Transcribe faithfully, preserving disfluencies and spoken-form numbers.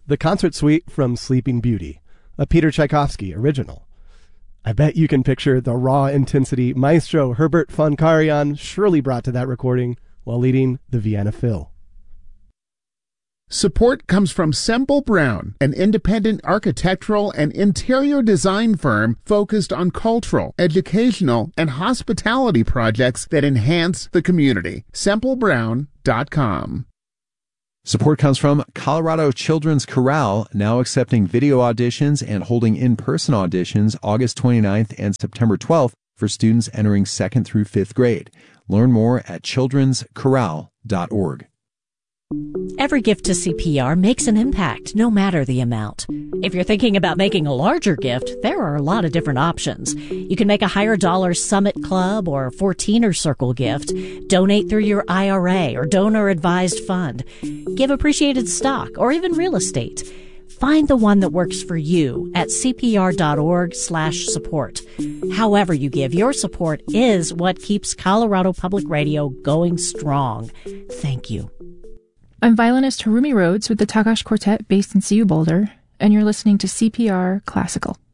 the concert suite from Sleeping Beauty, a Peter Tchaikovsky original. I bet you can picture the raw intensity maestro Herbert von Karajan surely brought to that recording while leading the Vienna Phil. Support comes from Semple Brown, an independent architectural and interior design firm focused on cultural, educational, and hospitality projects that enhance the community. semple brown dot com. Support comes from Colorado Children's Chorale, now accepting video auditions and holding in-person auditions August twenty-ninth and September twelfth for students entering second through fifth grade. Learn more at children's chorale dot org. Every gift to C P R makes an impact, no matter the amount. If you're thinking about making a larger gift, there are a lot of different options. You can make a higher dollar Summit Club or fourteener Circle gift, donate through your I R A or donor-advised fund, give appreciated stock, or even real estate. Find the one that works for you at cpr.org slash support. However you give, your support is what keeps Colorado Public Radio going strong. Thank you. I'm violinist Harumi Rhodes with the Tagash Quartet based in C U Boulder, and you're listening to C P R Classical.